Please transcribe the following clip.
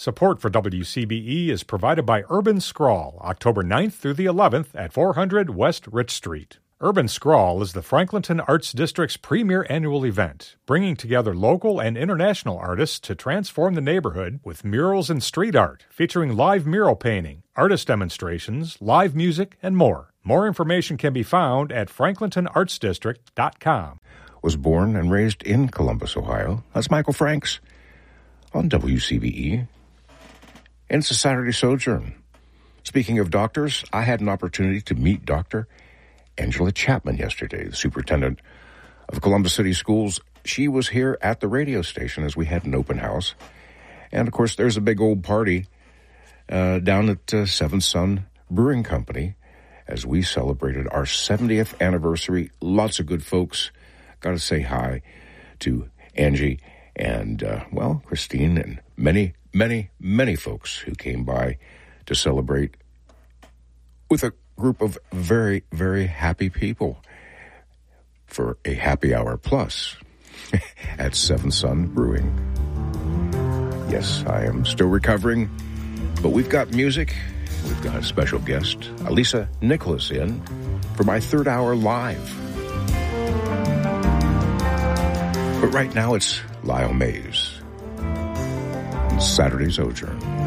Support for WCBE is provided by Urban Scrawl, October 9th through the 11th at 400 West Rich Street. Urban Scrawl is the Franklinton Arts District's premier annual event, bringing together local and international artists to transform the neighborhood with murals and street art, featuring live mural painting, artist demonstrations, live music, and more. More information can be found at franklintonartsdistrict.com. Was born and raised in Columbus, Ohio. That's Michael Franks on WCBE. And it's a Saturday Sojourn. Speaking of doctors, I had an opportunity to meet Dr. Angela Chapman yesterday, the superintendent of Columbus City Schools. She was here at the radio station as we had an open house. And, of course, there's a big old party down at Seventh Son Brewing Company as we celebrated our 70th anniversary. Lots of good folks. Got to say hi to Angie and, Christine and many, many, many folks who came by to celebrate with a group of very, very happy people for a happy hour plus at Seventh Son Brewing. Yes, I am still recovering, but we've got music. We've got a special guest, Alisa Nicholas, in for my third hour live. But right now it's Lyle Mays. Saturday Sojourn.